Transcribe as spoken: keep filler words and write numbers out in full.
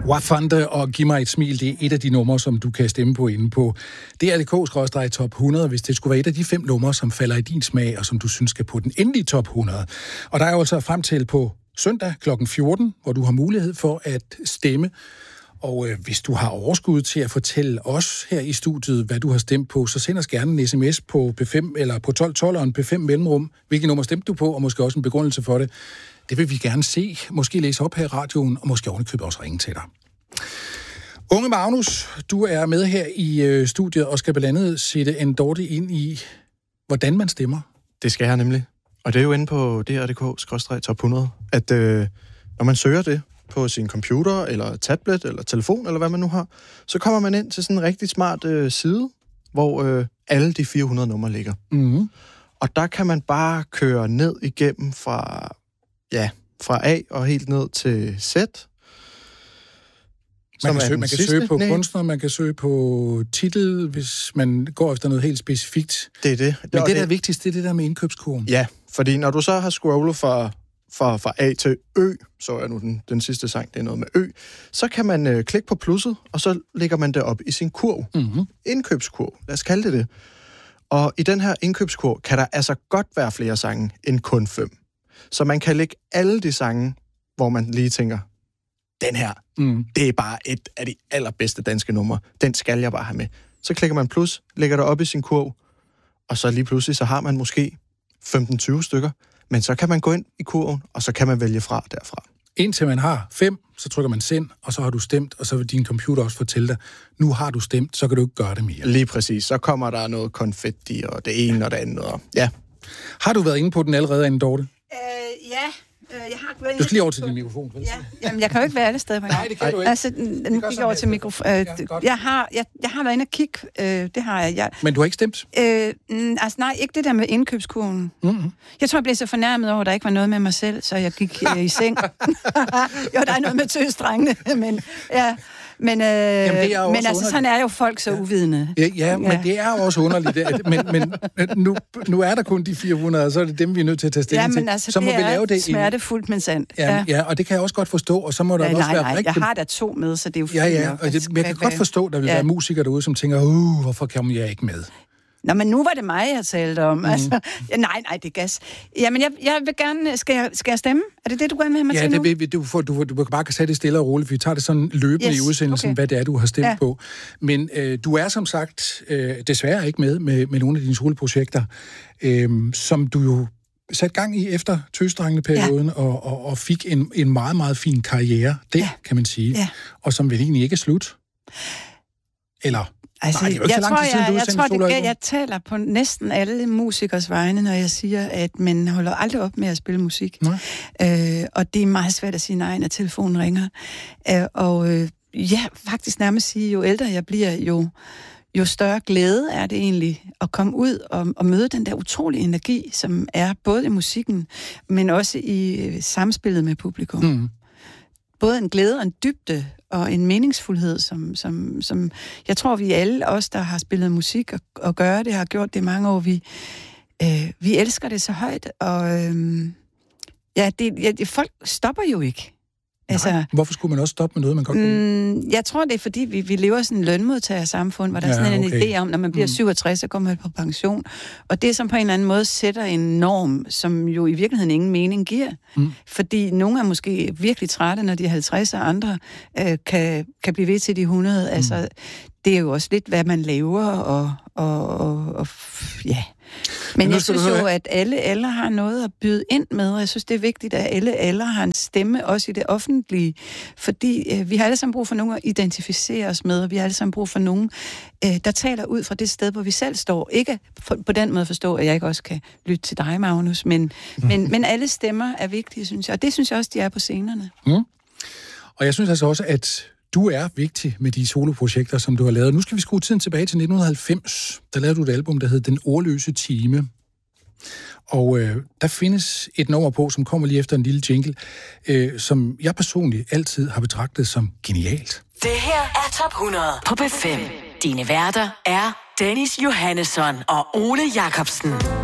Wafande og Giv mig et smil, det er et af de numre, som du kan stemme på inde på D R punktum D K top hundrede, hvis det skulle være et af de fem numre, som falder i din smag, og som du synes skal på den endelige top hundrede. Og der er jo altså frem til på søndag klokken fjorten, hvor du har mulighed for at stemme. Og øh, hvis du har overskud til at fortælle os her i studiet, hvad du har stemt på, så send os gerne en sms på P fem eller på tolv tolv og en P fem mellemrum. Hvilket nummer stemte du på, og måske også en begrundelse for det. Det vil vi gerne se. Måske læse op her i radioen, og måske ovenikøbet også ringe til dig. Unge Magnus, du er med her i øh, studiet og skal blandt andet sætte en Dorte ind i, hvordan man stemmer. Det skal jeg nemlig. Og det er jo inde på D R punktum D K top hundrede, at øh, når man søger det på sin computer, eller tablet, eller telefon, eller hvad man nu har, så kommer man ind til sådan en rigtig smart øh, side, hvor øh, alle de fire hundrede numre ligger. Mm-hmm. Og der kan man bare køre ned igennem fra, ja, fra A og helt ned til Z. Man kan, søge, man kan søge på næ. kunstner, man kan søge på titel, hvis man går efter noget helt specifikt. Det er det. Men det, det der er vigtigst, det er det der med indkøbskurven. Ja, fordi når du så har scrollet fra, fra, fra A til Ø, så er nu den, den sidste sang, det er noget med Ø, så kan man øh, klikke på plusset, og så lægger man det op i sin kurv. Mm-hmm. Indkøbskurv, lad os kalde det det. Og i den her indkøbskurv kan der altså godt være flere sange end kun fem. Så man kan lægge alle de sange, hvor man lige tænker, den her, mm. det er bare et af de allerbedste danske numre. Den skal jeg bare have med. Så klikker man plus, lægger det op i sin kurv, og så lige pludselig, så har man måske femten tyve stykker, men så kan man gå ind i kurven, og så kan man vælge fra derfra. Indtil man har fem, så trykker man send, og så har du stemt, og så vil din computer også fortælle dig, nu har du stemt, så kan du ikke gøre det mere. Lige præcis. Så kommer der noget konfetti, og det ene og det andet. Og ja. Har du været inde på den allerede, Anne Dorte? Øh, ja. Jeg har været du skal lige over til din mikrofon. Ja. Jamen, jeg kan jo ikke være alle steder på en gang. Nej, det kan du ikke. Altså, nu gik jeg over til mikrofon. Øh, jeg, har, jeg, jeg har været inde og kigge. Øh, det har jeg. jeg. Men du har ikke stemt? Øh, altså, nej, ikke det der med indkøbskurven. Mm-hmm. Jeg tror, jeg blev så fornærmet over, at der ikke var noget med mig selv, så jeg gik øh, i seng. Jo, der er noget med tøsdrengene, men ja... Men, øh, Jamen, men altså, sådan er jo folk så uvidende. Ja, ja, ja, men det er også underligt. At, men men nu, nu er der kun de fire hundrede, og så er det dem, vi er nødt til at tage stilling til. Ja, men altså, så må det vi er lave det smertefuldt, men sandt. Ja, ja. ja, og det kan jeg også godt forstå, og så må der ja, også nej, være nej, rigtig... jeg har da to med, så det er jo fint. Ja, ja, og det, men jeg kan godt forstå, at der vil ja. være musikere derude, som tænker, uh, hvorfor kommer jeg ikke med? Nå, men nu var det mig, jeg talte om. Mm. Altså, ja, nej, nej, det er gas. Jamen, jeg, jeg vil gerne... Skal jeg, skal jeg stemme? Er det det, du gerne vil have mig ja, til nu? Ja, det vil du, du, du, du bare kan sætte det stille og roligt, for vi tager det sådan løbende yes, i udsendelsen, okay. hvad det er, du har stemt ja. på. Men øh, du er som sagt øh, desværre ikke med, med med nogle af dine skoleprojekter, øh, som du jo satte gang i efter tøsdrengene-perioden, ja. og, og, og fik en, en meget, meget fin karriere, det ja. kan man sige, ja. og som vel egentlig ikke er slut. Eller... Altså, Nej, det er jo ikke jeg, så lang tid siden, tror, jeg, du jeg, tror, det, jeg taler på næsten alle musikers vegne, når jeg siger, at man holder aldrig op med at spille musik. Øh, og det er meget svært at sige nej, når telefonen ringer. Øh, og øh, ja, faktisk nærmest sige, jo ældre jeg bliver, jo, jo større glæde er det egentlig at komme ud og, og møde den der utrolige energi, som er både i musikken, men også i øh, samspillet med publikum. Mm. Både en glæde og en dybde og en meningsfuldhed, som, som, som jeg tror, vi alle os, der har spillet musik og, og gør det, har gjort det i mange år. Vi, øh, vi elsker det så højt, og øh, ja, det, ja, det, folk stopper jo ikke. Altså, Nej, hvorfor skulle man også stoppe med noget, man godt kunne? Mm, jeg tror, det er, fordi vi, vi lever sådan en lønmodtagersamfund, hvor der ja, er sådan okay. en idé om, når man bliver mm. syvogtres, så kommer man på pension. Og det, som på en eller anden måde sætter en norm, som jo i virkeligheden ingen mening giver. Mm. Fordi nogle er måske virkelig trætte, når de er halvtreds, og andre øh, kan, kan blive ved til de hundrede. Mm. Altså, det er jo også lidt, hvad man laver, og, og, og, og ja... Men, Men jeg synes jo, at alle alder har noget at byde ind med, og jeg synes, det er vigtigt, at alle alder har en stemme, også i det offentlige, fordi øh, vi har alle sammen brug for nogen at identificere os med, og vi har alle sammen brug for nogen, øh, der taler ud fra det sted, hvor vi selv står. Ikke for, på den måde forstå, at jeg ikke også kan lytte til dig, Magnus, men, men, men alle stemmer er vigtige, synes jeg, og det synes jeg også, de er på scenerne. Mm. Og jeg synes altså også, at du er vigtig med de soloprojekter, som du har lavet. Nu skal vi skrue tiden tilbage til nitten halvfems. Der lavede du et album, der hed Den Ordløse Time. Og øh, der findes et nummer på, som kommer lige efter en lille jingle, øh, som jeg personligt altid har betragtet som genialt. Det her er Top hundrede på P fem. Dine værter er Dennis Johannesson og Ole Jacobsen.